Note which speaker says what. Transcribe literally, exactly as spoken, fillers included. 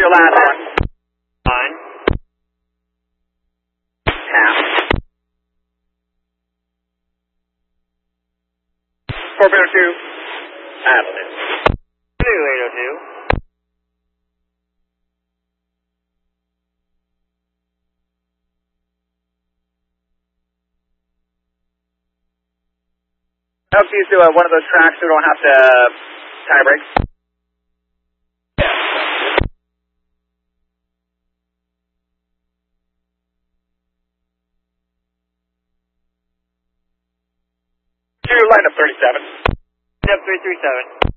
Speaker 1: your last one.
Speaker 2: Fine.
Speaker 1: Half. four oh two. Avenue.
Speaker 2: two eight oh two.
Speaker 1: I hope you do uh, one of those tracks so we don't have to uh, tie brakes. To line up thirty-seven.
Speaker 2: Step three three seven.